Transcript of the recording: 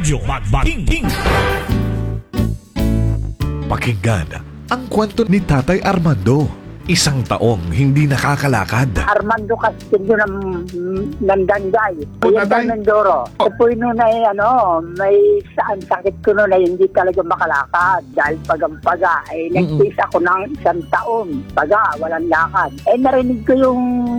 Radyo Magbating. Pakinggan ang kwento ni Tatay Armando. Isang taong hindi nakakalakad. Armando Castillo ng Dangay. Oh, Yan Tatay? ng Mindoro. Ito po yun na may saan sakit ko noon ay hindi talaga makalakad. Dahil paga, nagtiis ako ng 1 taon. Paga, walang lakad. Narinig ko yung